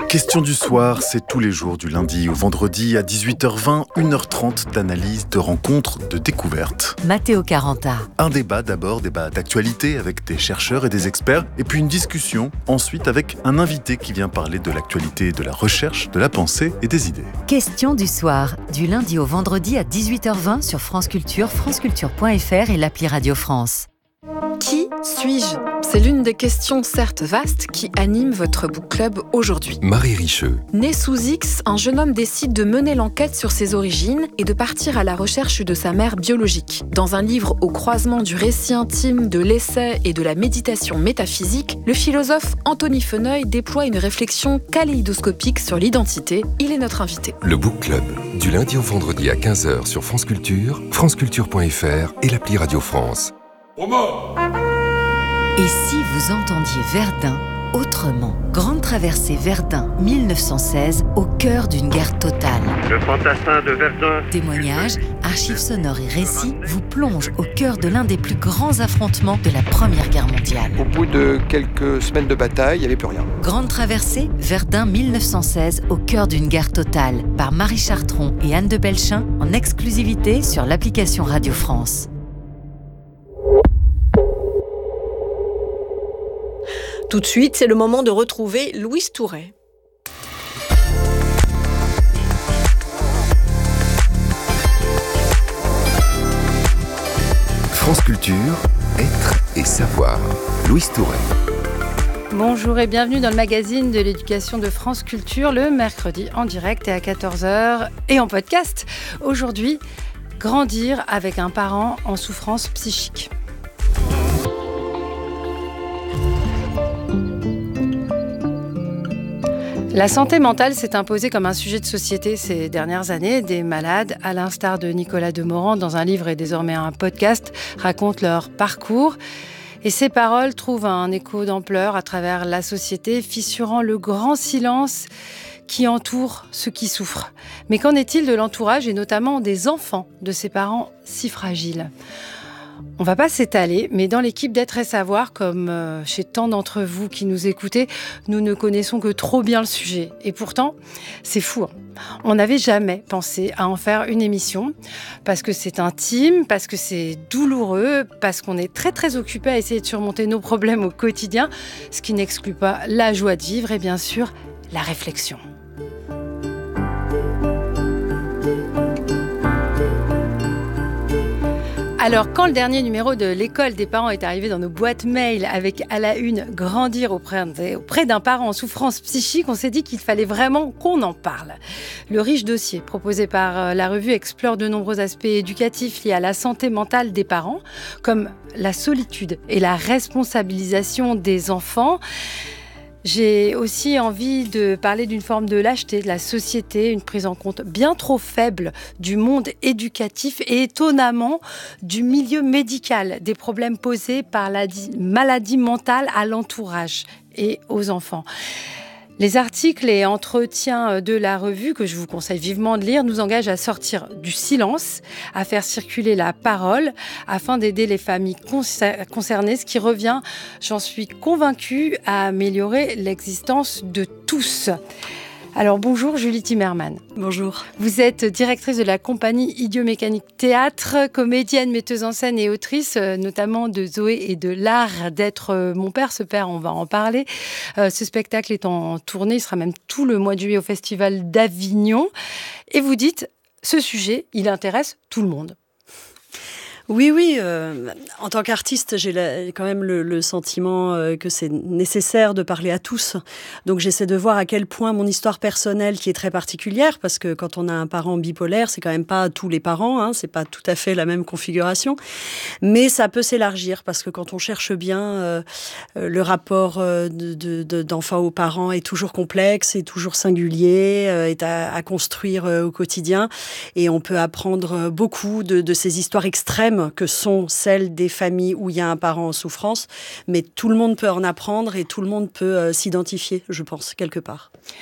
Question du soir, c'est tous les jours du lundi au vendredi à 18h20, 1h30 d'analyse, de rencontres, de découvertes. Matteo Caranta. Un débat d'abord, débat d'actualité avec des chercheurs et des experts, et puis une discussion ensuite avec un invité qui vient parler de l'actualité, de la recherche, de la pensée et des idées. Question du soir, du lundi au vendredi à 18h20 sur France Culture, franceculture.fr et l'appli Radio France. Qui suis-je ? C'est l'une des questions certes vastes qui anime votre book club aujourd'hui. Marie Richeux. Né sous X, un jeune homme décide de mener l'enquête sur ses origines et de partir à la recherche de sa mère biologique. Dans un livre au croisement du récit intime, de l'essai et de la méditation métaphysique, le philosophe Anthony Feneuil déploie une réflexion kaléidoscopique sur l'identité. Il est notre invité. Le book club, du lundi au vendredi à 15h sur France Culture, franceculture.fr et l'appli Radio France. Et si vous entendiez Verdun autrement ? Grande traversée Verdun 1916, au cœur d'une guerre totale. Le fantassin de Verdun. Témoignages, archives sonores et récits vous plongent au cœur de l'un des plus grands affrontements de la Première Guerre mondiale. Au bout de quelques semaines de bataille, il n'y avait plus rien. Grande traversée Verdun 1916, au cœur d'une guerre totale, par Marie Chartron et Anne de Belchin, en exclusivité sur l'application Radio France. Tout de suite, c'est le moment de retrouver Louise Touret. France Culture, être et savoir. Louise Touret. Bonjour et bienvenue dans le magazine de l'éducation de France Culture, le mercredi en direct et à 14h et en podcast. Aujourd'hui, grandir avec un parent en souffrance psychique. La santé mentale s'est imposée comme un sujet de société ces dernières années. Des malades, à l'instar de Nicolas Demorand, dans un livre et désormais un podcast, racontent leur parcours. Et ces paroles trouvent un écho d'ampleur à travers la société, fissurant le grand silence qui entoure ceux qui souffrent. Mais qu'en est-il de l'entourage et notamment des enfants de ces parents si fragiles ? On ne va pas s'étaler, mais dans l'équipe d'être et savoir, comme chez tant d'entre vous qui nous écoutez, nous ne connaissons que trop bien le sujet. Et pourtant, c'est fou. On n'avait jamais pensé à en faire une émission, parce que c'est intime, parce que c'est douloureux, parce qu'on est très très occupé à essayer de surmonter nos problèmes au quotidien, ce qui n'exclut pas la joie de vivre et bien sûr la réflexion. Alors, quand le dernier numéro de l'école des parents est arrivé dans nos boîtes mail avec à la une « Grandir auprès d'un parent en souffrance psychique », on s'est dit qu'il fallait vraiment qu'on en parle. Le riche dossier proposé par la revue explore de nombreux aspects éducatifs liés à la santé mentale des parents, comme la solitude et la responsabilisation des enfants. J'ai aussi envie de parler d'une forme de lâcheté de la société, une prise en compte bien trop faible du monde éducatif et étonnamment du milieu médical, des problèmes posés par la maladie mentale à l'entourage et aux enfants. Les articles et entretiens de la revue, que je vous conseille vivement de lire, nous engagent à sortir du silence, à faire circuler la parole, afin d'aider les familles concernées, ce qui revient, j'en suis convaincue, à améliorer l'existence de tous. Alors bonjour Julie Timmerman. Bonjour. Vous êtes directrice de la compagnie Idiomécanique Théâtre, comédienne, metteuse en scène et autrice, notamment de Zoé et de l'art d'être mon père. Ce père, on va en parler. Ce spectacle est en tournée, il sera même tout le mois de juillet au Festival d'Avignon. Et vous dites, ce sujet, il intéresse tout le monde. Oui. En tant qu'artiste, j'ai quand même le sentiment que c'est nécessaire de parler à tous. Donc j'essaie de voir à quel point mon histoire personnelle, qui est très particulière, parce que quand on a un parent bipolaire, c'est quand même pas tous les parents, hein, c'est pas tout à fait la même configuration, mais ça peut s'élargir, parce que quand on cherche bien, le rapport d'enfant aux parents est toujours complexe, est toujours singulier, est à construire au quotidien, et on peut apprendre beaucoup de ces histoires extrêmes que sont celles des familles où il y a un parent en souffrance, mais tout le monde peut en apprendre et tout le monde peut s'identifier, je pense, quelque part.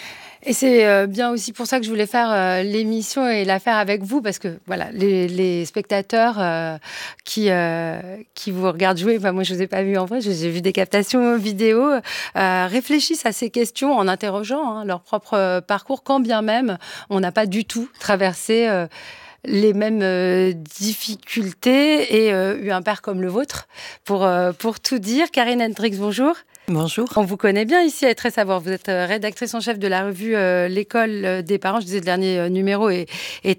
Et c'est bien aussi pour ça que je voulais faire l'émission et la faire avec vous, parce que voilà, les spectateurs qui vous regardent jouer, moi je ne vous ai pas vu en vrai, j'ai vu des captations vidéo, réfléchissent à ces questions en interrogeant leur propre parcours, quand bien même on n'a pas du tout traversé les mêmes difficultés et eu un père comme le vôtre, pour tout dire. Karine Hendricks, bonjour. Bonjour. On vous connaît bien ici à Très Savoir. Vous êtes rédactrice en chef de la revue L'école des parents. Je disais, le dernier numéro est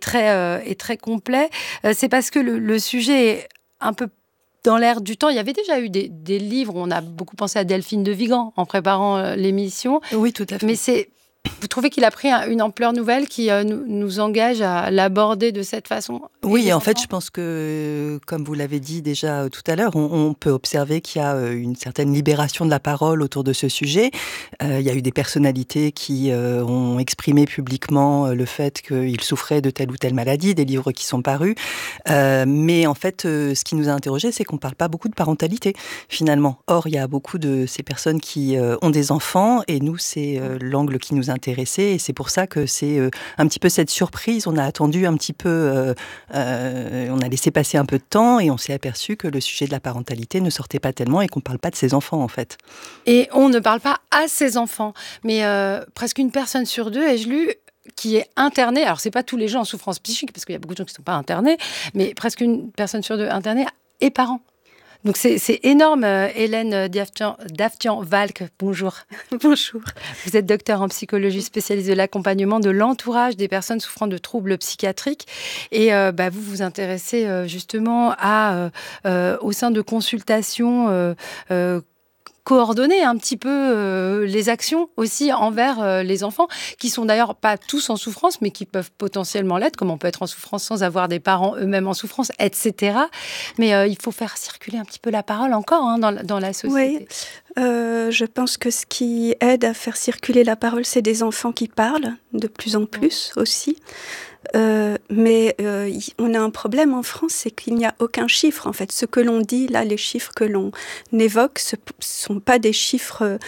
très complet. C'est parce que le sujet est un peu dans l'air du temps. Il y avait déjà eu des livres. On a beaucoup pensé à Delphine de Vigan en préparant l'émission. Oui, tout à fait. Mais vous trouvez qu'il a pris une ampleur nouvelle qui nous engage à l'aborder de cette façon? Oui, en fait, je pense que, comme vous l'avez dit déjà tout à l'heure, on peut observer qu'il y a une certaine libération de la parole autour de ce sujet. Il y a eu des personnalités qui ont exprimé publiquement le fait qu'ils souffraient de telle ou telle maladie, des livres qui sont parus. Mais en fait, ce qui nous a interrogés, c'est qu'on ne parle pas beaucoup de parentalité, finalement. Or, il y a beaucoup de ces personnes qui ont des enfants, et nous, c'est l'angle qui nous intéressé, et c'est pour ça que c'est un petit peu cette surprise. On a attendu un petit peu, on a laissé passer un peu de temps, et on s'est aperçu que le sujet de la parentalité ne sortait pas tellement et qu'on ne parle pas de ses enfants, en fait. Et on ne parle pas à ses enfants, mais presque une personne sur deux, ai-je lu, qui est internée. Alors, c'est pas tous les gens en souffrance psychique, parce qu'il y a beaucoup de gens qui ne sont pas internés, mais presque une personne sur deux internée est parent. Donc c'est énorme. Hélène Daftian-Valk, bonjour. Bonjour. Vous êtes docteur en psychologie spécialisée de l'accompagnement de l'entourage des personnes souffrant de troubles psychiatriques. Et vous vous intéressez justement au sein de consultations coordonner un petit peu les actions aussi envers les enfants, qui sont d'ailleurs pas tous en souffrance, mais qui peuvent potentiellement l'être, comme on peut être en souffrance sans avoir des parents eux-mêmes en souffrance, etc. Mais il faut faire circuler un petit peu la parole encore dans la société. Oui, je pense que ce qui aide à faire circuler la parole, c'est des enfants qui parlent, de plus en plus aussi. Mais on a un problème en France, c'est qu'il n'y a aucun chiffre. En fait, ce que l'on dit, là, les chiffres que l'on évoque, ce sont pas des chiffres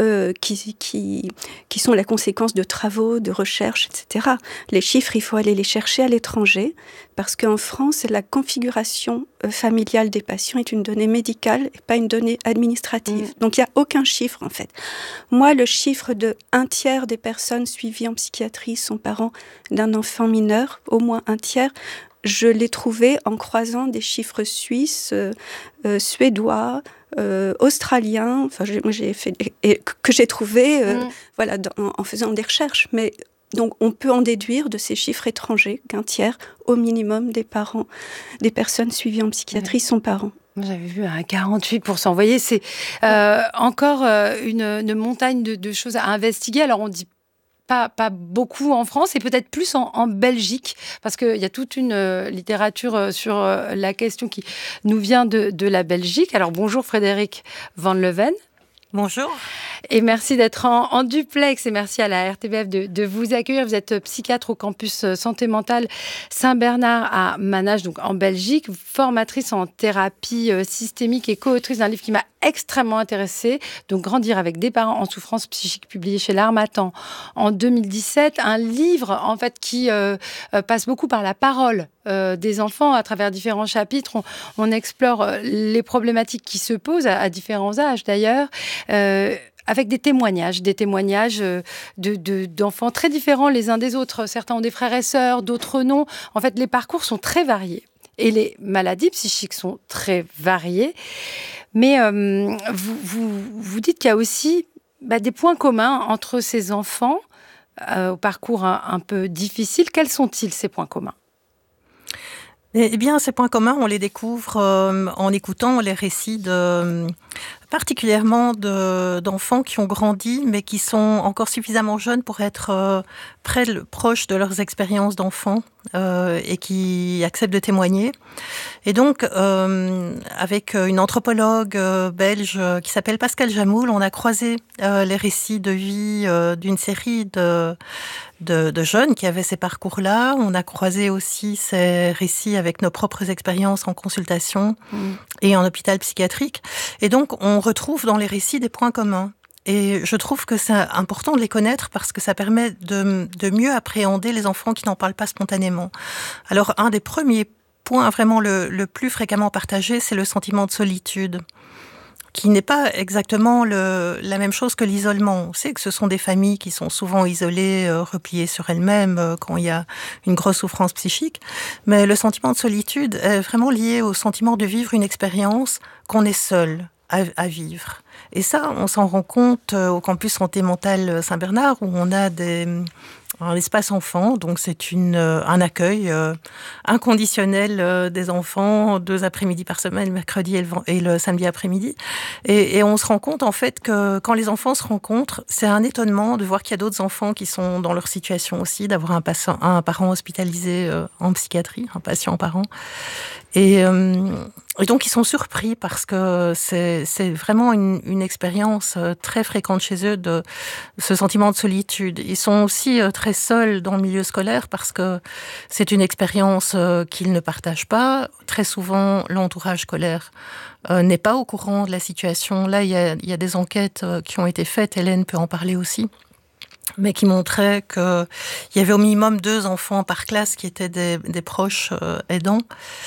qui sont la conséquence de travaux, de recherches, etc. Les chiffres, il faut aller les chercher à l'étranger, parce qu'en France, la configuration familiale des patients est une donnée médicale et pas une donnée administrative. Donc, il n'y a aucun chiffre, en fait. Moi, le chiffre de 1/3 des personnes suivies en psychiatrie sont parents d'un enfant mineur, au moins 1/3, je l'ai trouvé en croisant des chiffres suisses, suédois, australiens, enfin, j'ai fait, que j'ai trouvé en faisant des recherches. Mais donc, on peut en déduire de ces chiffres étrangers qu'1/3 au minimum des parents, des personnes suivies en psychiatrie sont parents. J'avais vu à 48%. Vous voyez, c'est encore une montagne de choses à investiguer. Alors, on dit pas beaucoup en France, et peut-être plus en Belgique, parce qu'il y a toute une littérature sur la question qui nous vient de la Belgique. Alors, bonjour Frédéric Van Leuven. Bonjour. Et merci d'être en duplex, et merci à la RTBF de vous accueillir. Vous êtes psychiatre au campus Santé Mentale Saint-Bernard à Manage, donc en Belgique, formatrice en thérapie systémique et co-autrice d'un livre qui m'a extrêmement intéressée, donc Grandir avec des parents en souffrance psychique, publié chez l'Harmattan en 2017. Un livre, en fait, qui passe beaucoup par la parole des enfants à travers différents chapitres. On explore les problématiques qui se posent à différents âges, d'ailleurs, avec des témoignages d'enfants très différents les uns des autres. Certains ont des frères et sœurs, d'autres non. En fait, les parcours sont très variés. Et les maladies psychiques sont très variées. Mais vous dites qu'il y a aussi des points communs entre ces enfants au parcours un peu difficile. Quels sont-ils, ces points communs ? Eh bien, ces points communs, on les découvre en écoutant les récits particulièrement d'enfants qui ont grandi, mais qui sont encore suffisamment jeunes pour être proches de leurs expériences d'enfants et qui acceptent de témoigner. Et donc, avec une anthropologue belge qui s'appelle Pascale Jamoul, on a croisé les récits de vie d'une série de jeunes qui avaient ces parcours-là. On a croisé aussi ces récits avec nos propres expériences en consultation et en hôpital psychiatrique. Et donc, on retrouve dans les récits des points communs. Et je trouve que c'est important de les connaître parce que ça permet de mieux appréhender les enfants qui n'en parlent pas spontanément. Alors, un des premiers points vraiment le plus fréquemment partagé, c'est le sentiment de solitude, qui n'est pas exactement la même chose que l'isolement. On sait que ce sont des familles qui sont souvent isolées, repliées sur elles-mêmes quand il y a une grosse souffrance psychique. Mais le sentiment de solitude est vraiment lié au sentiment de vivre une expérience qu'on est seul à vivre. Et ça, on s'en rend compte au campus santé mentale Saint-Bernard, où on a un espace enfant, donc c'est un accueil inconditionnel des enfants 2 après-midi par semaine, le mercredi et le samedi après-midi. Et on se rend compte en fait que quand les enfants se rencontrent, c'est un étonnement de voir qu'il y a d'autres enfants qui sont dans leur situation aussi, d'avoir un parent hospitalisé en psychiatrie, un patient parent. Et donc, ils sont surpris parce que c'est vraiment une expérience très fréquente chez eux de ce sentiment de solitude. Ils sont aussi très seuls dans le milieu scolaire parce que c'est une expérience qu'ils ne partagent pas. Très souvent, l'entourage scolaire n'est pas au courant de la situation. Là, il y a des enquêtes qui ont été faites. Hélène peut en parler aussi, mais qui montraient qu'il y avait au minimum 2 enfants par classe qui étaient des proches aidants.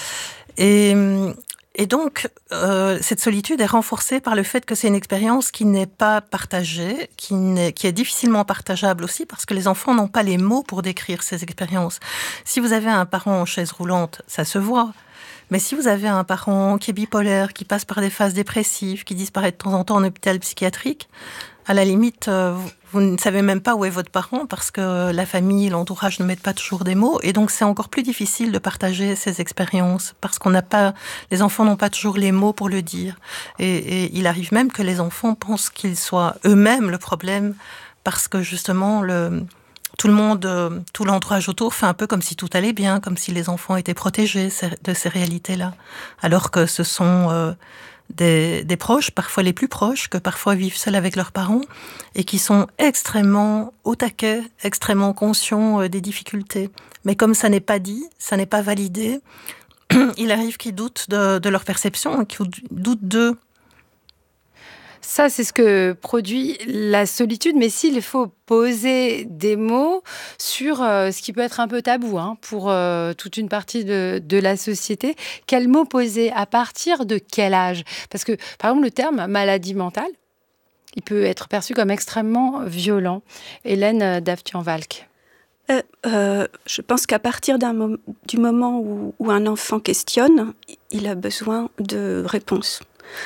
Et donc, cette solitude est renforcée par le fait que c'est une expérience qui n'est pas partagée, qui est difficilement partageable aussi, parce que les enfants n'ont pas les mots pour décrire ces expériences. Si vous avez un parent en chaise roulante, ça se voit. Mais si vous avez un parent qui est bipolaire, qui passe par des phases dépressives, qui disparaît de temps en temps en hôpital psychiatrique, à la limite, vous ne savez même pas où est votre parent parce que la famille, l'entourage ne mettent pas toujours des mots. Et donc, c'est encore plus difficile de partager ces expériences parce les enfants n'ont pas toujours les mots pour le dire. Et il arrive même que les enfants pensent qu'ils soient eux-mêmes le problème parce que justement, tout le monde, tout l'entourage autour fait un peu comme si tout allait bien, comme si les enfants étaient protégés de ces réalités-là. Alors que ce sont des proches, parfois les plus proches, que parfois vivent seuls avec leurs parents et qui sont extrêmement au taquet, extrêmement conscients des difficultés. Mais comme ça n'est pas dit, ça n'est pas validé, il arrive qu'ils doutent de leur perception, qu'ils doutent d'eux. Ça, c'est ce que produit la solitude, mais s'il faut poser des mots sur ce qui peut être un peu tabou pour toute une partie de la société, quels mots poser, à partir de quel âge? Parce que, par exemple, le terme maladie mentale, il peut être perçu comme extrêmement violent. Hélène Daftian-Valk. Je pense qu'à partir du moment où un enfant questionne, il a besoin de réponses.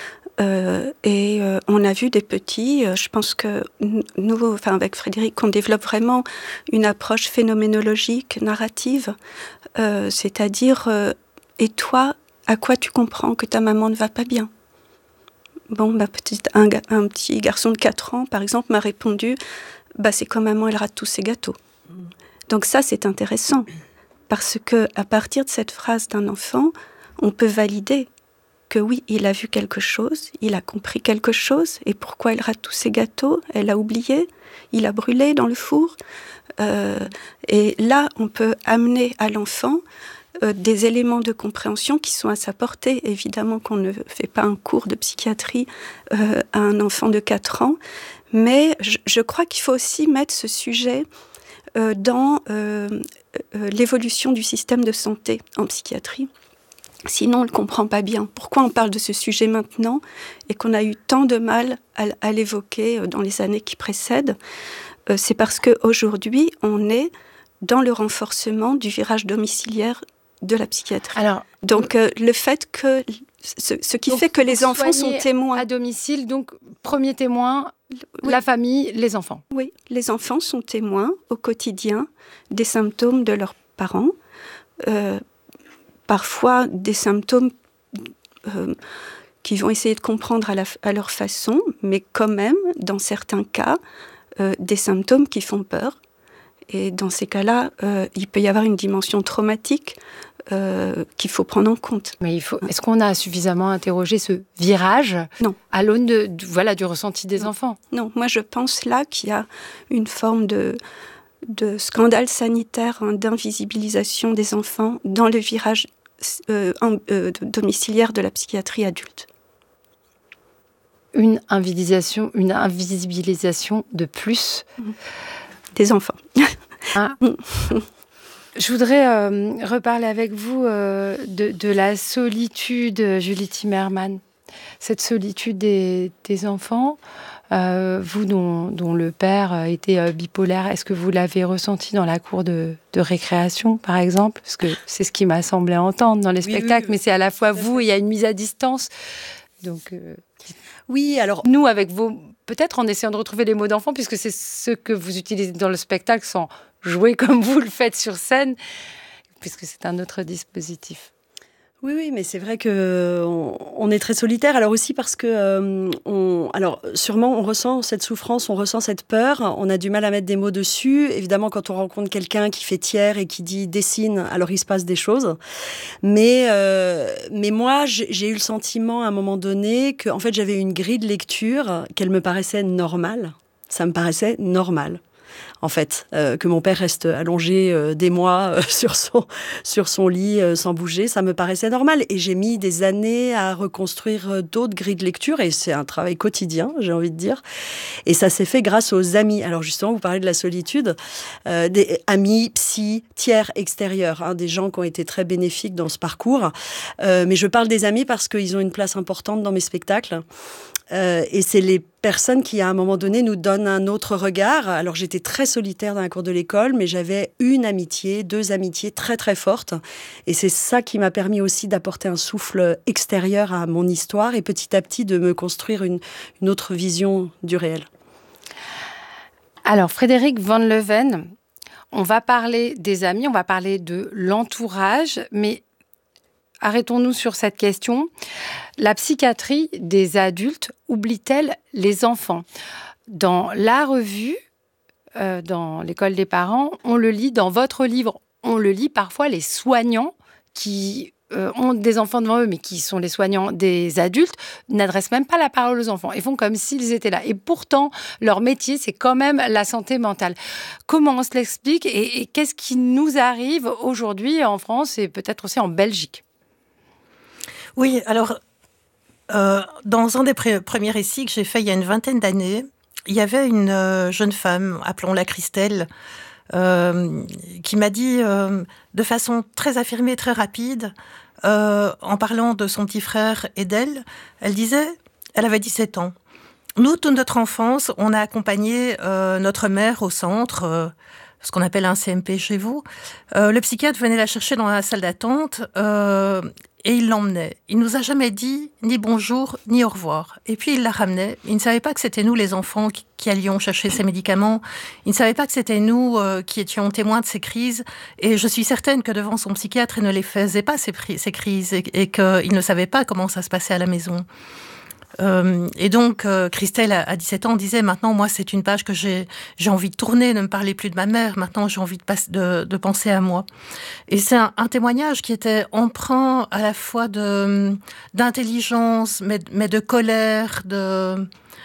On a vu des petits, je pense que nous, avec Frédéric, on développe vraiment une approche phénoménologique, narrative, c'est-à-dire, et toi, à quoi tu comprends que ta maman ne va pas bien? Bon, peut-être un petit garçon de 4 ans, par exemple, m'a répondu, c'est quand maman, elle rate tous ses gâteaux. Donc ça, c'est intéressant, parce que à partir de cette phrase d'un enfant, on peut valider que oui, il a vu quelque chose, il a compris quelque chose, et pourquoi elle rate tous ses gâteaux, elle a oublié, il a brûlé dans le four. Et là, on peut amener à l'enfant des éléments de compréhension qui sont à sa portée. Évidemment qu'on ne fait pas un cours de psychiatrie à un enfant de 4 ans, mais je crois qu'il faut aussi mettre ce sujet dans l'évolution du système de santé en psychiatrie. Sinon, on ne le comprend pas bien. Pourquoi on parle de ce sujet maintenant et qu'on a eu tant de mal à l'évoquer dans les années qui précèdent? C'est parce qu'aujourd'hui, on est dans le renforcement du virage domiciliaire de la psychiatrie. Alors, donc, le fait que... Ce qui fait que les enfants sont témoins. À domicile, donc, premier témoin, oui. La famille, les enfants. Oui, les enfants sont témoins au quotidien des symptômes de leurs parents. Parfois des symptômes qu'ils vont essayer de comprendre à leur façon, mais quand même, dans certains cas, des symptômes qui font peur. Et dans ces cas-là, il peut y avoir une dimension traumatique qu'il faut prendre en compte. Mais est-ce qu'on a suffisamment interrogé ce virage? Non. À l'aune du ressenti des enfants? Non, moi je pense là qu'il y a une forme de scandale sanitaire, d'invisibilisation des enfants dans le virage domiciliaire de la psychiatrie adulte. une invisibilisation de plus des enfants. Hein. Je voudrais reparler avec vous de la solitude, Julie Timmerman. Cette solitude des enfants, vous dont le père était bipolaire, est-ce que vous l'avez ressenti dans la cour de récréation, par exemple? Parce que c'est ce qui m'a semblé entendre dans les spectacles, mais c'est à la fois vous, il y a une mise à distance. Donc, oui, alors nous, avec vos... Peut-être en essayant de retrouver les mots d'enfant, puisque c'est ce que vous utilisez dans le spectacle sans jouer comme vous le faites sur scène, puisque c'est un autre dispositif. Oui, mais c'est vrai qu'on est très solitaire. Alors aussi parce que, sûrement, on ressent cette souffrance, on ressent cette peur. On a du mal à mettre des mots dessus. Évidemment, quand on rencontre quelqu'un qui fait tiers et qui dit dessine, alors il se passe des choses. Mais moi, j'ai eu le sentiment à un moment donné que, en fait, j'avais une grille de lecture qu'elle me paraissait normale. Ça me paraissait normal. En fait, que mon père reste allongé des mois sur son lit sans bouger, ça me paraissait normal. Et j'ai mis des années à reconstruire d'autres grilles de lecture, et c'est un travail quotidien, j'ai envie de dire. Et ça s'est fait grâce aux amis. Alors justement, vous parlez de la solitude, des amis, psy, tiers extérieurs, hein, des gens qui ont été très bénéfiques dans ce parcours. Mais je parle des amis parce qu'ils ont une place importante dans mes spectacles. Et c'est les personnes qui, à un moment donné, nous donnent un autre regard. Alors, j'étais très solitaire dans la cour de l'école, mais j'avais une amitié, 2 amitiés très, très fortes. Et c'est ça qui m'a permis aussi d'apporter un souffle extérieur à mon histoire et petit à petit de me construire une autre vision du réel. Alors, Frédéric Van Leeuwen, on va parler des amis, on va parler de l'entourage, mais arrêtons-nous sur cette question. La psychiatrie des adultes oublie-t-elle les enfants? Dans la revue, dans l'école des parents, on le lit, dans votre livre, on le lit parfois les soignants qui ont des enfants devant eux, mais qui sont les soignants des adultes, n'adressent même pas la parole aux enfants et font comme s'ils étaient là. Et pourtant, leur métier, c'est quand même la santé mentale. Comment on se l'explique et qu'est-ce qui nous arrive aujourd'hui en France et peut-être aussi en Belgique? Oui, alors, dans un des premiers récits que j'ai fait il y a une vingtaine d'années, il y avait une jeune femme, appelons-la Christelle, qui m'a dit de façon très affirmée, très rapide, en parlant de son petit frère et d'elle, elle disait, elle avait 17 ans. Nous, toute notre enfance, on a accompagné notre mère au centre, ce qu'on appelle un CMP chez vous. Le psychiatre venait la chercher dans la salle d'attente et il l'emmenait. Il nous a jamais dit ni bonjour, ni au revoir. Et puis il la ramenait. Il ne savait pas que c'était nous, les enfants, qui allions chercher ses médicaments. Il ne savait pas que c'était nous qui étions témoins de ces crises. Et je suis certaine que devant son psychiatre, il ne les faisait pas, ces crises, et qu'il ne savait pas comment ça se passait à la maison. Et donc, Christelle, à 17 ans, disait, maintenant, moi, c'est une page que j'ai envie de tourner, ne me parlez plus de ma mère, maintenant, j'ai envie de penser à moi. Et c'est un témoignage qui était empreint à la fois d'intelligence, mais de colère, de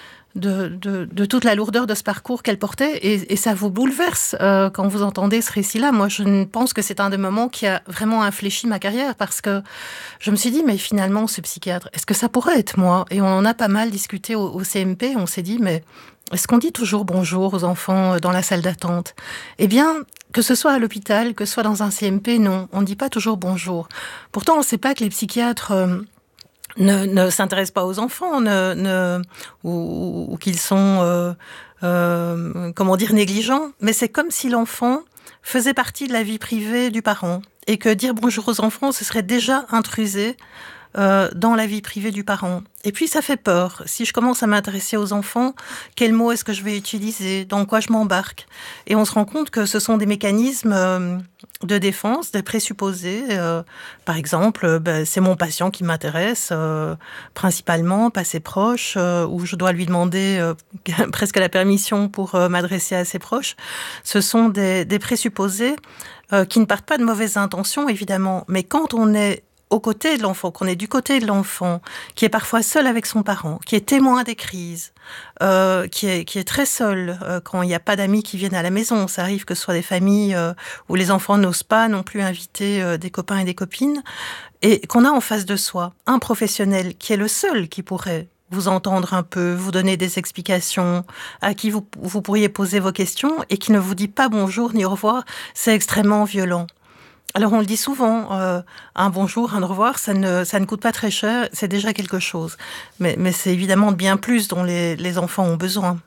toute la lourdeur de ce parcours qu'elle portait, et ça vous bouleverse quand vous entendez ce récit-là. Moi, je pense que c'est un des moments qui a vraiment infléchi ma carrière, parce que je me suis dit, mais finalement, ce psychiatre, est-ce que ça pourrait être moi? Et on en a pas mal discuté au CMP, on s'est dit, mais est-ce qu'on dit toujours bonjour aux enfants dans la salle d'attente? Eh bien, que ce soit à l'hôpital, que ce soit dans un CMP, non, on ne dit pas toujours bonjour. Pourtant, on ne sait pas que les psychiatres... ne s'intéressent pas aux enfants, ou qu'ils sont, négligents. Mais c'est comme si l'enfant faisait partie de la vie privée du parent. Et que dire bonjour aux enfants, ce serait déjà intruser dans la vie privée du parent. Et puis ça fait peur. Si je commence à m'intéresser aux enfants, quels mots est-ce que je vais utiliser? Dans quoi je m'embarque? Et on se rend compte que ce sont des mécanismes de défense, des présupposés. Par exemple, c'est mon patient qui m'intéresse, principalement, pas ses proches, où je dois lui demander presque la permission pour m'adresser à ses proches. Ce sont des présupposés qui ne partent pas de mauvaises intentions, évidemment. Mais quand on est aux côtés de l'enfant, qu'on est du côté de l'enfant, qui est parfois seul avec son parent, qui est témoin des crises, qui est très seul quand il n'y a pas d'amis qui viennent à la maison. Ça arrive que ce soit des familles où les enfants n'osent pas non plus inviter des copains et des copines, et qu'on a en face de soi un professionnel qui est le seul qui pourrait vous entendre un peu, vous donner des explications, à qui vous pourriez poser vos questions, et qui ne vous dit pas bonjour ni au revoir, c'est extrêmement violent. Alors on le dit souvent, un bonjour, un au revoir, ça ne coûte pas très cher, c'est déjà quelque chose. Mais c'est évidemment bien plus dont les enfants ont besoin.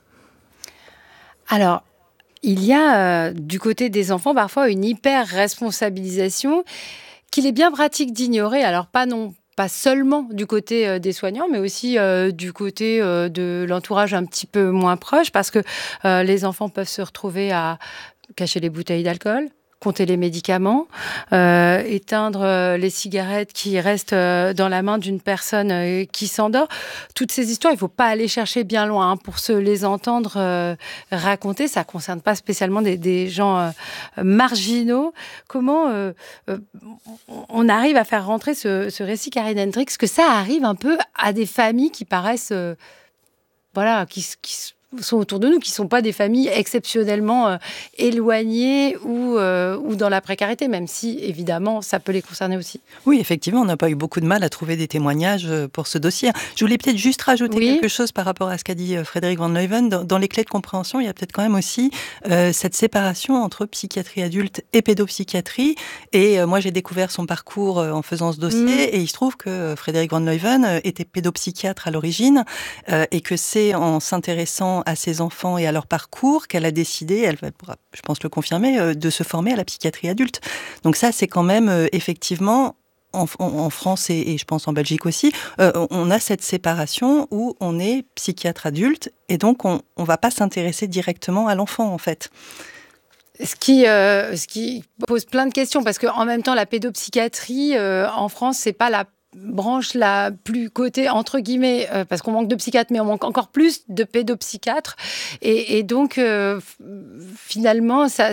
Alors, il y a du côté des enfants parfois une hyper-responsabilisation qu'il est bien pratique d'ignorer. Alors pas seulement du côté des soignants, mais aussi du côté de l'entourage un petit peu moins proche, parce que les enfants peuvent se retrouver à cacher les bouteilles d'alcool, compter les médicaments, éteindre les cigarettes qui restent dans la main d'une personne qui s'endort. Toutes ces histoires, il ne faut pas aller chercher bien loin pour se les entendre raconter. Ça ne concerne pas spécialement des gens marginaux. Comment on arrive à faire rentrer ce récit Karine Hendrix, que ça arrive un peu à des familles qui paraissent... qui sont autour de nous, qui ne sont pas des familles exceptionnellement éloignées ou dans la précarité, même si, évidemment, ça peut les concerner aussi. Oui, effectivement, on n'a pas eu beaucoup de mal à trouver des témoignages pour ce dossier. Je voulais peut-être juste rajouter quelque chose par rapport à ce qu'a dit Frédéric Van Leuven. Dans les clés de compréhension, il y a peut-être quand même aussi cette séparation entre psychiatrie adulte et pédopsychiatrie. Et moi, j'ai découvert son parcours en faisant ce dossier, et il se trouve que Frédéric Van Leuven était pédopsychiatre à l'origine, et que c'est en s'intéressant à ses enfants et à leur parcours qu'elle a décidé, elle pourra, je pense, le confirmer, de se former à la psychiatrie adulte. Donc ça, c'est quand même effectivement, en France et je pense en Belgique aussi, on a cette séparation où on est psychiatre adulte et donc on ne va pas s'intéresser directement à l'enfant, en fait. Ce qui pose plein de questions, parce qu'en même temps, la pédopsychiatrie, en France, c'est pas la branche la plus cotée, entre guillemets, parce qu'on manque de psychiatres, mais on manque encore plus de pédopsychiatres. Et donc, finalement, ça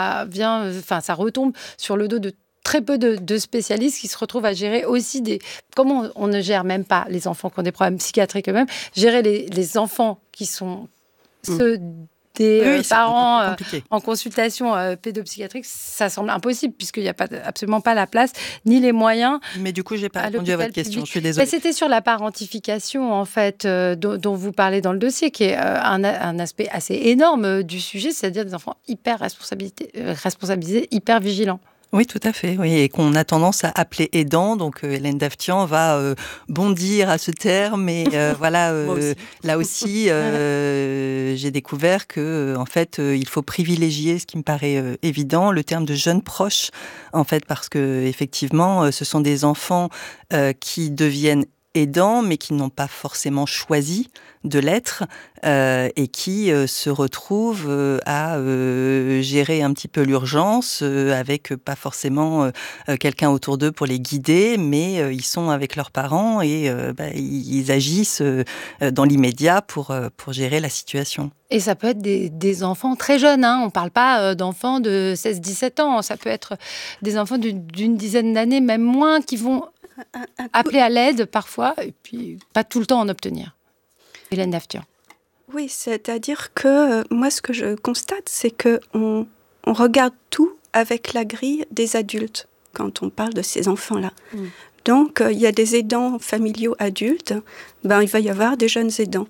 retombe sur le dos de très peu de spécialistes qui se retrouvent à gérer aussi comment on ne gère même pas les enfants qui ont des problèmes psychiatriques eux-mêmes, gérer les enfants qui sont ceux des parents en consultation pédopsychiatrique, ça semble impossible puisqu'il n'y a absolument pas la place ni les moyens. Mais du coup, je n'ai pas répondu à votre question, je suis désolée. Mais c'était sur la parentification, en fait, dont vous parlez dans le dossier, qui est un aspect assez énorme du sujet, c'est-à-dire des enfants hyper responsabilisés, hyper vigilants. Oui, tout à fait. Oui, et qu'on a tendance à appeler aidant. Donc, Hélène Daftian va bondir à ce terme. Mais voilà, là aussi, j'ai découvert que, en fait, il faut privilégier, ce qui me paraît évident, le terme de jeunes proches, en fait, parce que effectivement, ce sont des enfants qui deviennent aidants, mais qui n'ont pas forcément choisi de l'être et qui se retrouvent à gérer un petit peu l'urgence avec pas forcément quelqu'un autour d'eux pour les guider, mais ils sont avec leurs parents et ils agissent dans l'immédiat pour gérer la situation. Et ça peut être des enfants très jeunes, hein. On ne parle pas d'enfants de 16-17 ans, ça peut être des enfants d'une dizaine d'années, même moins, qui vont appeler à l'aide parfois, et puis pas tout le temps en obtenir. Hélène Daftian. Oui, c'est-à-dire que moi, ce que je constate, c'est qu'on regarde tout avec la grille des adultes quand on parle de ces enfants-là. Donc, il y a des aidants familiaux adultes, il va y avoir des jeunes aidants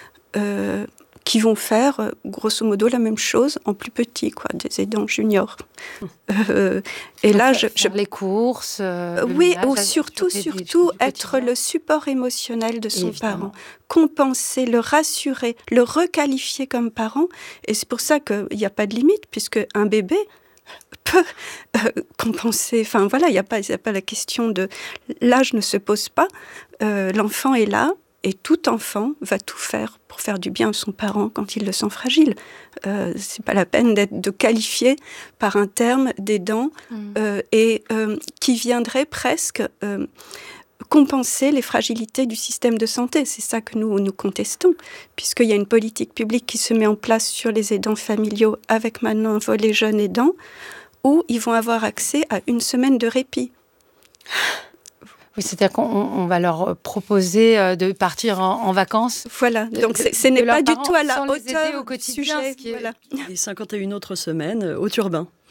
qui vont faire grosso modo la même chose en plus petit, des aidants juniors. Et là, faire les courses. Oui, ou surtout être le support émotionnel de son parent, compenser, le rassurer, le requalifier comme parent. Et c'est pour ça qu'il n'y a pas de limite, puisque un bébé peut compenser. Enfin voilà, il n'y a pas la question de l'âge ne se pose pas. L'enfant est là. Et tout enfant va tout faire pour faire du bien à son parent quand il le sent fragile. C'est pas la peine de qualifier par un terme d'aidant et qui viendrait presque compenser les fragilités du système de santé. C'est ça que nous contestons, puisqu'il y a une politique publique qui se met en place sur les aidants familiaux avec maintenant un volet jeunes aidants, où ils vont avoir accès à 1 semaine de répit. Oui, c'est-à-dire qu'on va leur proposer de partir en vacances. Voilà, donc ce n'est pas du tout à la hauteur au quotidien, sujet. Voilà. Et 51 autres semaines au Turbin.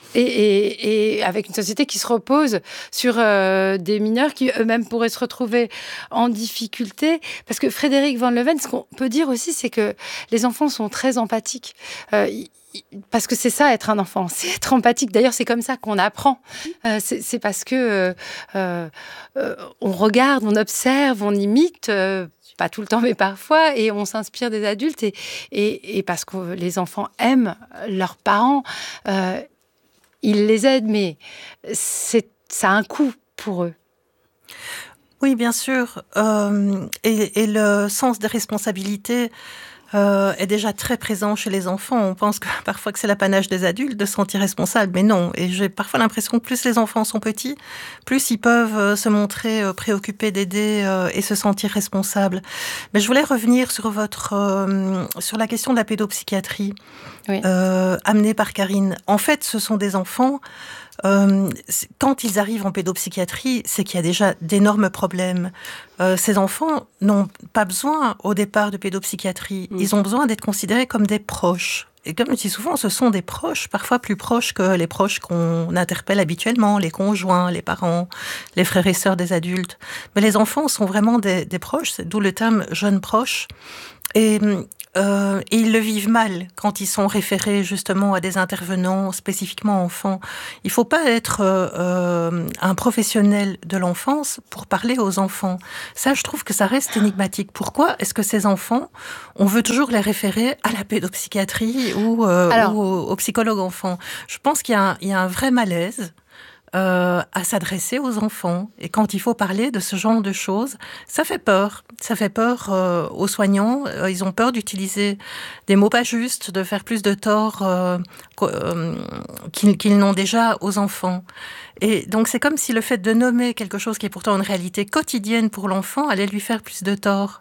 Et avec une société qui se repose sur des mineurs qui eux-mêmes pourraient se retrouver en difficulté. Parce que Frédéric Van Leeuwen, ce qu'on peut dire aussi, c'est que les enfants sont très empathiques. Parce que c'est ça, être un enfant, c'est être empathique. D'ailleurs, c'est comme ça qu'on apprend. C'est parce que on regarde, on observe, on imite, pas tout le temps, mais parfois, et on s'inspire des adultes. Et parce que les enfants aiment leurs parents, ils les aident, mais ça a un coût pour eux. Oui, bien sûr. Et le sens des responsabilités est déjà très présent chez les enfants. On pense parfois que c'est l'apanage des adultes de se sentir responsable, mais non. Et j'ai parfois l'impression que plus les enfants sont petits, plus ils peuvent se montrer préoccupés d'aider et se sentir responsables. Mais je voulais revenir sur sur la question de la pédopsychiatrie amenée par Karine. En fait, ce sont des enfants. Quand ils arrivent en pédopsychiatrie, c'est qu'il y a déjà d'énormes problèmes. Ces enfants n'ont pas besoin au départ de pédopsychiatrie. Ils ont besoin d'être considérés comme des proches. Et comme je dis souvent, ce sont des proches, parfois plus proches que les proches qu'on interpelle habituellement, les conjoints, les parents, les frères et sœurs des adultes. Mais les enfants sont vraiment des proches, d'où le terme « jeunes proches ». Et ils le vivent mal quand ils sont référés justement à des intervenants spécifiquement enfants. Il ne faut pas être un professionnel de l'enfance pour parler aux enfants. Ça, je trouve que ça reste énigmatique. Pourquoi est-ce que ces enfants, on veut toujours les référer à la pédopsychiatrie ou au psychologue enfant? Je pense qu'il y a un vrai malaise à s'adresser aux enfants. Et quand il faut parler de ce genre de choses, ça fait peur. Ça fait peur aux soignants. Ils ont peur d'utiliser des mots pas justes, de faire plus de tort qu'ils n'ont déjà aux enfants. Et donc c'est comme si le fait de nommer quelque chose qui est pourtant une réalité quotidienne pour l'enfant allait lui faire plus de tort.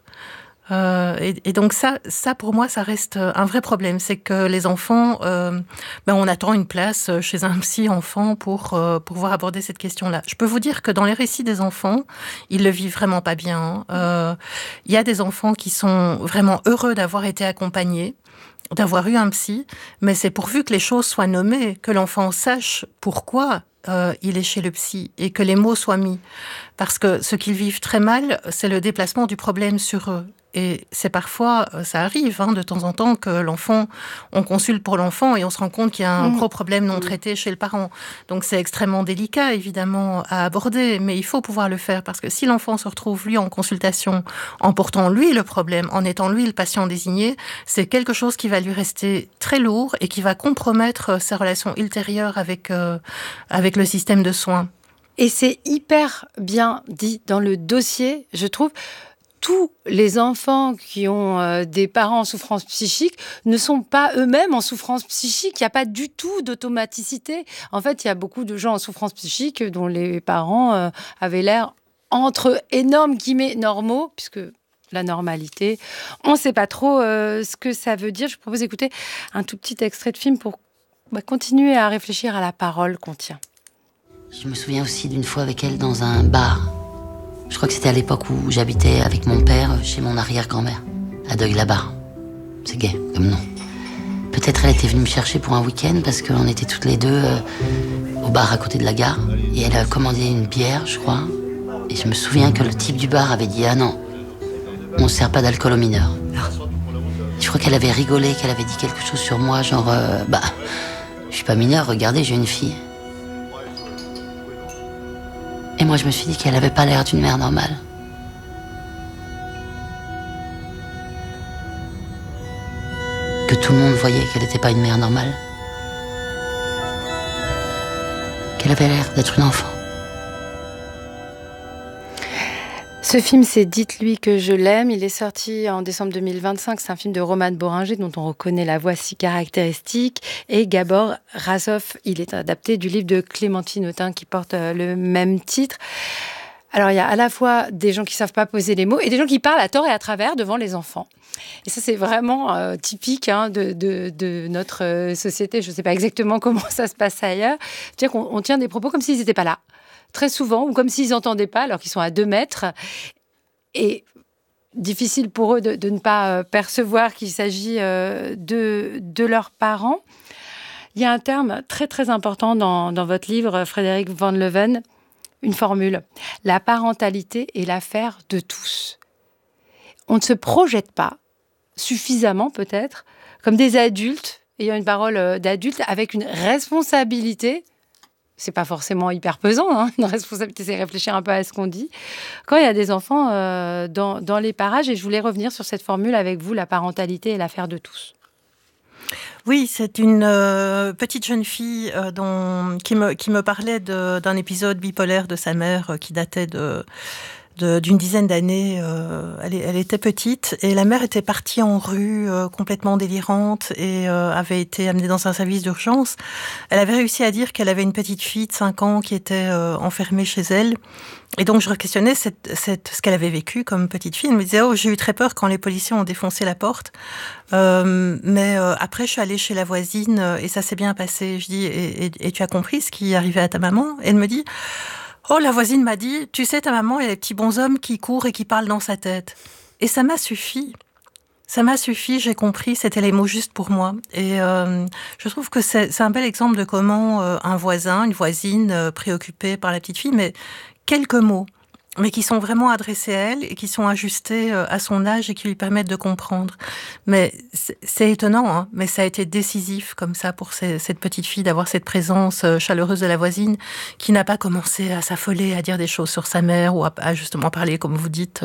Et donc ça pour moi ça reste un vrai problème, c'est que les enfants on attend une place chez un psy enfant pour pouvoir aborder cette question-là. Je peux vous dire que dans les récits des enfants, ils le vivent vraiment pas bien. Il y a des enfants qui sont vraiment heureux d'avoir été accompagnés, d'avoir eu un psy, mais c'est pourvu que les choses soient nommées, que l'enfant sache pourquoi il est chez le psy et que les mots soient mis. Parce que ce qu'ils vivent très mal, c'est le déplacement du problème sur eux. Et c'est parfois, ça arrive de temps en temps que on consulte pour l'enfant et on se rend compte qu'il y a un gros problème non traité chez le parent. Donc c'est extrêmement délicat, évidemment, à aborder, mais il faut pouvoir le faire parce que si l'enfant se retrouve, lui, en consultation, en portant, lui, le problème, en étant, lui, le patient désigné, c'est quelque chose qui va lui rester très lourd et qui va compromettre ses relations ultérieures avec le système de soins. Et c'est hyper bien dit dans le dossier, je trouve. Tous les enfants qui ont des parents en souffrance psychique ne sont pas eux-mêmes en souffrance psychique. Il n'y a pas du tout d'automaticité. En fait, il y a beaucoup de gens en souffrance psychique dont les parents avaient l'air, entre énormes guillemets, normaux, puisque la normalité, on ne sait pas trop ce que ça veut dire. Je propose d'écouter un tout petit extrait de film pour continuer à réfléchir à la parole qu'on tient. Je me souviens aussi d'une fois avec elle dans un bar. Je crois que c'était à l'époque où j'habitais avec mon père chez mon arrière-grand-mère, à Deuil-la-Barre. C'est gai, comme nom. Peut-être elle était venue me chercher pour un week-end parce qu'on était toutes les deux au bar à côté de la gare. Et elle a commandé une bière, je crois. Et je me souviens que le type du bar avait dit « Ah non, on ne sert pas d'alcool aux mineurs ». Je crois qu'elle avait rigolé, qu'elle avait dit quelque chose sur moi, genre je suis pas mineure, regardez, j'ai une fille. Et moi, je me suis dit qu'elle avait pas l'air d'une mère normale. Que tout le monde voyait qu'elle n'était pas une mère normale. Qu'elle avait l'air d'être une enfant. Ce film, c'est Dites-lui que je l'aime. Il est sorti en décembre 2025. C'est un film de Romane Boringer dont on reconnaît la voix si caractéristique. Et Gabor Razov, il est adapté du livre de Clémentine Autain qui porte le même titre. Alors, il y a à la fois des gens qui ne savent pas poser les mots et des gens qui parlent à tort et à travers devant les enfants. Et ça, c'est vraiment typique de notre société. Je ne sais pas exactement comment ça se passe ailleurs. C'est-à-dire qu'on tient des propos comme s'ils n'étaient pas là. Très souvent, ou comme s'ils n'entendaient pas, alors qu'ils sont à 2 mètres. Et difficile pour eux de ne pas percevoir qu'il s'agit de leurs parents. Il y a un terme très très important dans votre livre, Frédéric Van Leeuwen, une formule. La parentalité est l'affaire de tous. On ne se projette pas suffisamment peut-être comme des adultes, ayant une parole d'adulte avec une responsabilité. C'est pas forcément hyper pesant, hein. Une responsabilité, c'est réfléchir un peu à ce qu'on dit. Quand il y a des enfants dans les parages, et je voulais revenir sur cette formule avec vous, la parentalité est l'affaire de tous. Oui, c'est une petite jeune fille qui me parlait d'un épisode bipolaire de sa mère qui datait d'une dizaine d'années. Elle était petite et la mère était partie en rue complètement délirante et avait été amenée dans un service d'urgence. Elle avait réussi à dire qu'elle avait une petite fille de 5 ans qui était enfermée chez elle. Et donc, je questionnais ce qu'elle avait vécu comme petite fille. Elle me disait, j'ai eu très peur quand les policiers ont défoncé la porte. Mais après, je suis allée chez la voisine et ça s'est bien passé. Je dis, et tu as compris ce qui arrivait à ta maman? Et elle me dit, la voisine m'a dit, tu sais, ta maman, il y a des petits bonshommes qui courent et qui parlent dans sa tête. Et ça m'a suffi. Ça m'a suffi, j'ai compris, c'était les mots justes pour moi. Et je trouve que c'est un bel exemple de comment un voisin, une voisine préoccupée par la petite fille, mais quelques mots, mais qui sont vraiment adressés à elle et qui sont ajustés à son âge et qui lui permettent de comprendre. Mais c'est étonnant, hein, mais ça a été décisif comme ça pour cette petite fille d'avoir cette présence chaleureuse de la voisine qui n'a pas commencé à s'affoler, à dire des choses sur sa mère ou à justement parler, comme vous dites,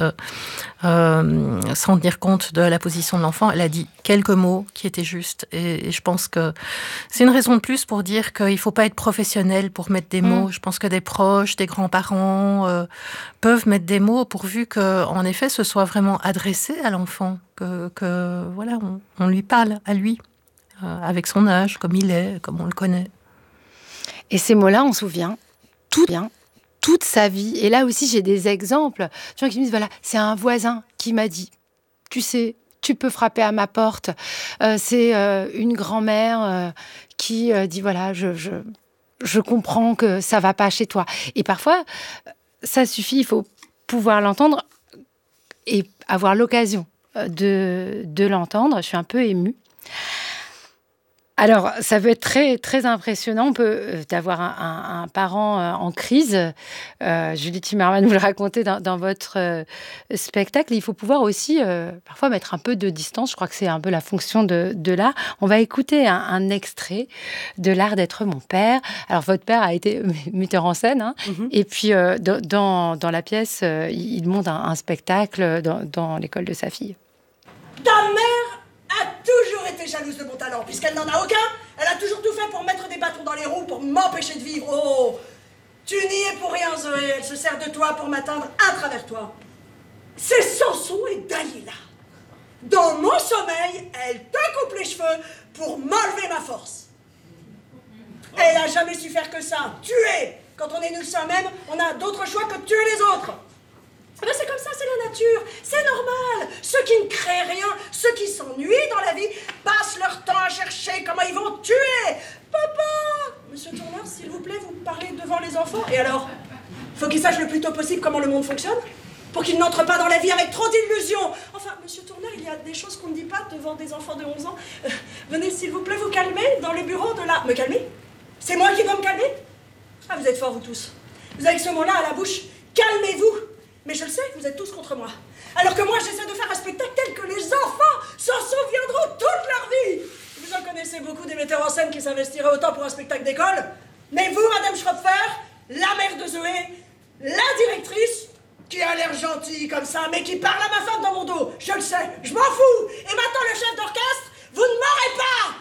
sans tenir compte de la position de l'enfant. Elle a dit quelques mots qui étaient justes et je pense que c'est une raison de plus pour dire qu'il ne faut pas être professionnel pour mettre des mots. Je pense que des proches, des grands-parents peuvent mettre des mots pourvu qu'en effet ce soit vraiment adressé à l'enfant, que voilà, on lui parle à lui, avec son âge, comme il est, comme on le connaît. Et ces mots-là, on se souvient toute sa vie. Et là aussi, j'ai des exemples. Des gens qui me disent, voilà, c'est un voisin qui m'a dit, tu sais, tu peux frapper à ma porte. C'est une grand-mère qui dit, voilà, je comprends que ça va pas chez toi. Et parfois, ça suffit, il faut pouvoir l'entendre et avoir l'occasion de l'entendre. Je suis un peu émue. Alors, ça peut être très, très impressionnant. On peut avoir un parent en crise. Julie Timmerman, vous le racontez dans votre spectacle. Il faut pouvoir aussi parfois mettre un peu de distance. Je crois que c'est un peu la fonction de l'art. On va écouter un extrait de L'art d'être mon père. Alors, votre père a été metteur en scène. Hein, et puis, dans la pièce, il monte un spectacle dans l'école de sa fille. Ta mère a toujours été jalouse de mon talent, puisqu'elle n'en a aucun. Elle a toujours tout fait pour mettre des bâtons dans les roues, pour m'empêcher de vivre. Oh, tu n'y es pour rien, Zoé. Elle se sert de toi pour m'atteindre à travers toi. C'est Samson et Dalila. Dans mon sommeil, elle te coupe les cheveux pour m'enlever ma force. Elle n'a jamais su faire que ça, tuer. Quand on est nous soi-même, on a d'autres choix que de tuer les autres. Mais c'est comme ça, c'est la nature, c'est normal. Ceux qui ne créent rien, ceux qui s'ennuient dans la vie, passent leur temps à chercher comment ils vont tuer. Papa! Monsieur Tourneur, s'il vous plaît, vous parlez devant les enfants. Et alors? Faut qu'ils sachent le plus tôt possible comment le monde fonctionne, pour qu'ils n'entrent pas dans la vie avec trop d'illusions. Enfin, monsieur Tourneur, il y a des choses qu'on ne dit pas devant des enfants de 11 ans. Venez, s'il vous plaît, vous calmer dans le bureau de la... Me calmer? C'est moi qui dois me calmer? Ah, vous êtes forts, vous tous. Vous avez ce mot-là à la bouche. Calmez-vous! Mais je le sais, vous êtes tous contre moi. Alors que moi, j'essaie de faire un spectacle tel que les enfants s'en souviendront toute leur vie. Vous en connaissez beaucoup des metteurs en scène qui s'investiraient autant pour un spectacle d'école. Mais vous, Madame Schropfer, la mère de Zoé, la directrice, qui a l'air gentille comme ça, mais qui parle à ma femme dans mon dos. Je le sais, je m'en fous. Et maintenant, le chef d'orchestre, vous ne m'aurez pas.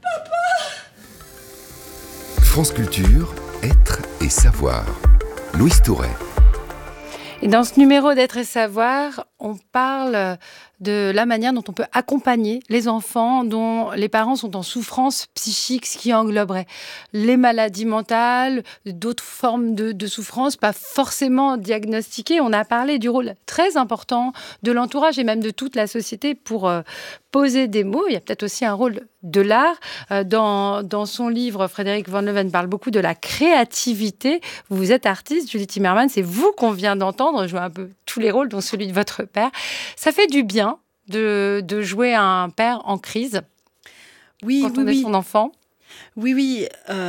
Papa. France Culture, être et savoir. Louise Touret. Et dans ce numéro d'être et savoir, on parle de la manière dont on peut accompagner les enfants dont les parents sont en souffrance psychique, ce qui engloberait les maladies mentales, d'autres formes de souffrance, pas forcément diagnostiquées. On a parlé du rôle très important de l'entourage et même de toute la société pour poser des mots. Il y a peut-être aussi un rôle de l'art. Dans son livre, Frédéric Van Leeuwen parle beaucoup de la créativité. Vous êtes artiste, Julie Timmerman, c'est vous qu'on vient d'entendre jouer un peu tous les rôles, dont celui de votre père. Ça fait du bien de jouer un père en crise quand on est son enfant. Oui.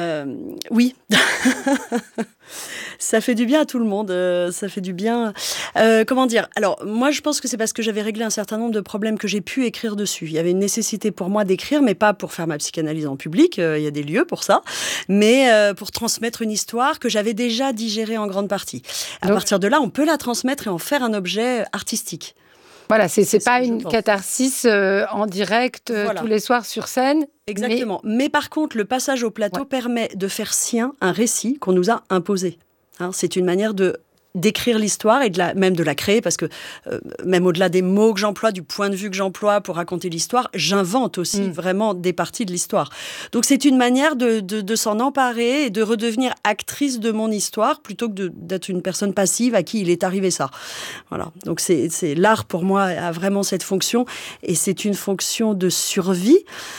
Ça fait du bien à tout le monde. Ça fait du bien. Comment dire ? Alors, moi, je pense que c'est parce que j'avais réglé un certain nombre de problèmes que j'ai pu écrire dessus. Il y avait une nécessité pour moi d'écrire, mais pas pour faire ma psychanalyse en public. Il y a des lieux pour ça. Mais pour transmettre une histoire que j'avais déjà digérée en grande partie. À partir de là, on peut la transmettre et en faire un objet artistique. Voilà, c'est pas une catharsis en direct tous les soirs sur scène. Exactement. Mais par contre, le passage au plateau permet de faire sien un récit qu'on nous a imposé. C'est une manière d'écrire l'histoire et même de la créer, parce que même au-delà des mots que j'emploie, du point de vue que j'emploie pour raconter l'histoire, j'invente aussi vraiment des parties de l'histoire. Donc c'est une manière de s'en emparer et de redevenir actrice de mon histoire, plutôt que d'être une personne passive à qui il est arrivé ça. Voilà. Donc c'est l'art, pour moi, a vraiment cette fonction, et c'est une fonction de survie.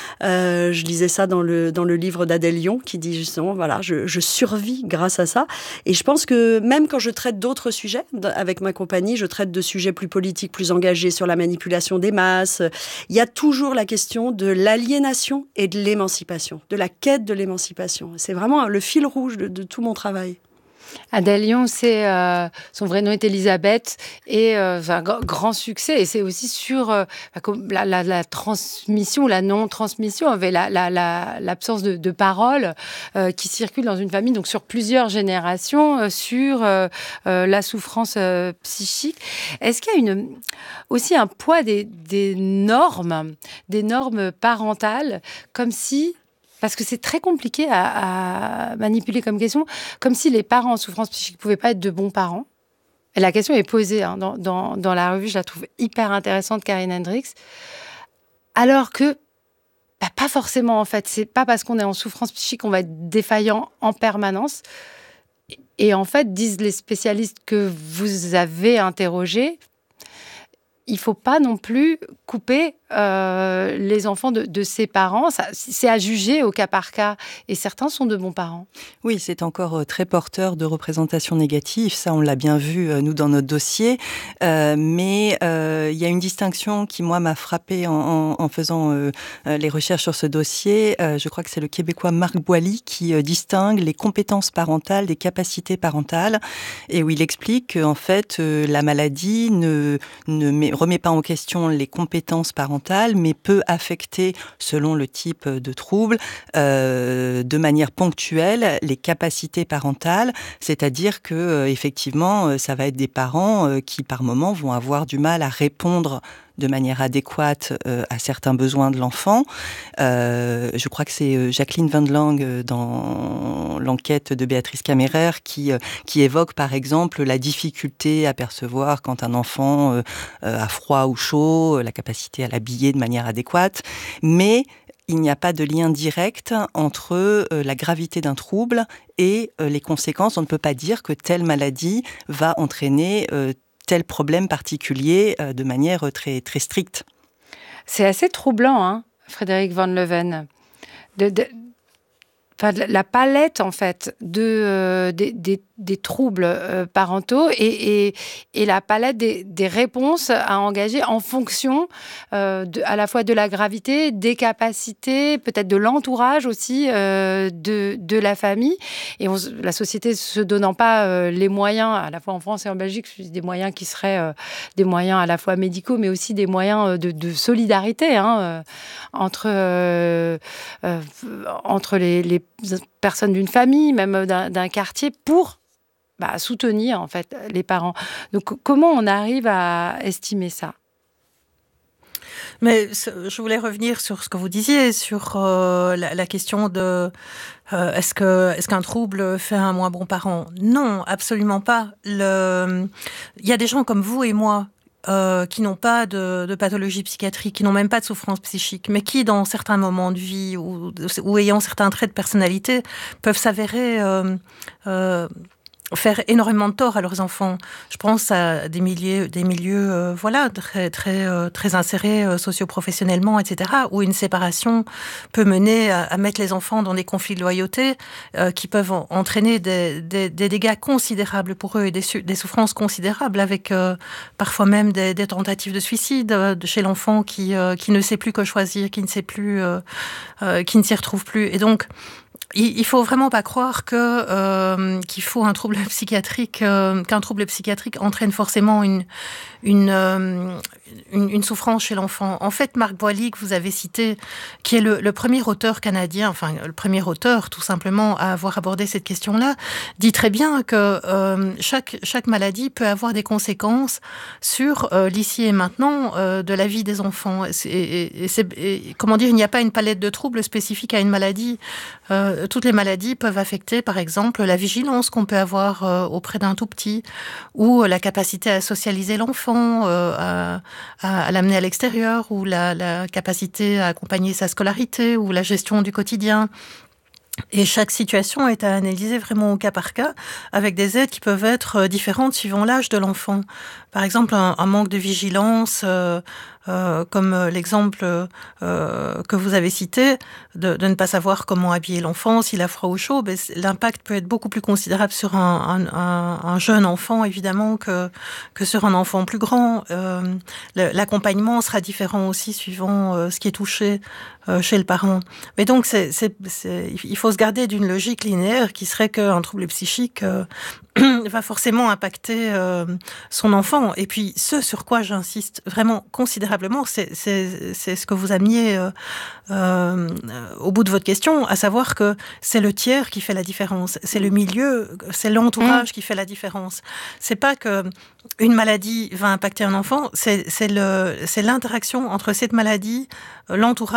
Je lisais ça dans le livre d'Adèle Lyon, qui dit justement, voilà, je survis grâce à ça. Et je pense que même quand je traite d'autres sujets, avec ma compagnie, je traite de sujets plus politiques, plus engagés sur la manipulation des masses. Il y a toujours la question de l'aliénation et de l'émancipation, de la quête de l'émancipation. C'est vraiment le fil rouge de tout mon travail. Adèle Lyon, son vrai nom est Elisabeth, et grand succès. Et c'est aussi sur la transmission ou la non-transmission, avec l'absence de parole qui circule dans une famille, donc sur plusieurs générations, sur la souffrance psychique. Est-ce qu'il y a aussi un poids des normes parentales, comme si... Parce que c'est très compliqué à manipuler comme question, comme si les parents en souffrance psychique ne pouvaient pas être de bons parents. Et la question est posée dans la revue, je la trouve hyper intéressante, Karine Hendricks. Alors que, pas forcément en fait, c'est pas parce qu'on est en souffrance psychique qu'on va être défaillant en permanence. Et en fait, disent les spécialistes que vous avez interrogés, il ne faut pas non plus couper les enfants de ses parents. C'est à juger au cas par cas. Et certains sont de bons parents. Oui, c'est encore très porteur de représentations négatives. Ça, on l'a bien vu, nous, dans notre dossier. Mais il y a une distinction qui, moi, m'a frappée en faisant les recherches sur ce dossier. Je crois que c'est le Québécois Marc Boilly qui distingue les compétences parentales des capacités parentales. Et où il explique qu'en fait, la maladie ne remet pas en question les compétences parentales, mais peut affecter, selon le type de trouble, de manière ponctuelle, les capacités parentales. C'est-à-dire que, effectivement, ça va être des parents qui, par moment, vont avoir du mal à répondre de manière adéquate à certains besoins de l'enfant. Je crois que c'est Jacqueline Van Lang dans l'enquête de Béatrice Camérer qui évoque par exemple la difficulté à percevoir quand un enfant a froid ou chaud, la capacité à l'habiller de manière adéquate, mais il n'y a pas de lien direct entre la gravité d'un trouble et les conséquences. On ne peut pas dire que telle maladie va entraîner tel problème particulier de manière très, très stricte. C'est assez troublant, Frédéric Van Leeuwen. La palette, en fait, des troubles parentaux et la palette des réponses à engager en fonction à la fois de la gravité, des capacités, peut-être de l'entourage aussi de la famille. Et la société se donnant pas les moyens, à la fois en France et en Belgique, des moyens qui seraient des moyens à la fois médicaux, mais aussi des moyens de solidarité entre les personnes d'une famille, même d'un quartier, pour soutenir en fait les parents. Donc comment on arrive à estimer ça ? Mais je voulais revenir sur ce que vous disiez, sur la question de est-ce qu'un trouble fait un moins bon parent ? Non, absolument pas. Il y a des gens comme vous et moi qui n'ont pas de pathologie psychiatrique, qui n'ont même pas de souffrance psychique, mais qui, dans certains moments de vie ou ayant certains traits de personnalité, peuvent s'avérer faire énormément de tort à leurs enfants. Je pense à des milieux très insérés socio-professionnellement, etc., où une séparation peut mener à mettre les enfants dans des conflits de loyauté qui peuvent entraîner des dégâts considérables pour eux et des souffrances considérables, avec parfois même des tentatives de suicide chez l'enfant qui ne sait plus que choisir, qui ne sait plus, qui ne s'y retrouve plus. Et donc, il faut vraiment pas croire qu'il faut un trouble psychiatrique, qu'un trouble psychiatrique entraîne forcément une souffrance chez l'enfant. En fait, Marc Boily, que vous avez cité, qui est le premier auteur canadien, enfin le premier auteur tout simplement à avoir abordé cette question-là, dit très bien que chaque maladie peut avoir des conséquences sur l'ici et maintenant de la vie des enfants. Comment dire, il n'y a pas une palette de troubles spécifiques à une maladie. Toutes les maladies peuvent affecter, par exemple, la vigilance qu'on peut avoir auprès d'un tout petit, ou la capacité à socialiser l'enfant, à l'amener à l'extérieur, ou la capacité à accompagner sa scolarité, ou la gestion du quotidien. Et chaque situation est à analyser vraiment au cas par cas, avec des aides qui peuvent être différentes suivant l'âge de l'enfant. Par exemple, un manque de vigilance, comme l'exemple que vous avez cité, de ne pas savoir comment habiller l'enfant, s'il a froid ou chaud, l'impact peut être beaucoup plus considérable sur un jeune enfant, évidemment, que sur un enfant plus grand. L'accompagnement sera différent aussi suivant ce qui est touché chez le parent. Mais donc, il faut se garder d'une logique linéaire qui serait qu'un trouble psychique va forcément impacter son enfant. Et puis, ce sur quoi j'insiste vraiment considérablement, c'est ce que vous ameniez au bout de votre question, à savoir que c'est le tiers qui fait la différence. C'est le milieu, c'est l'entourage qui fait la différence. C'est pas que une maladie va impacter un enfant, c'est l'interaction entre cette maladie, l'entourage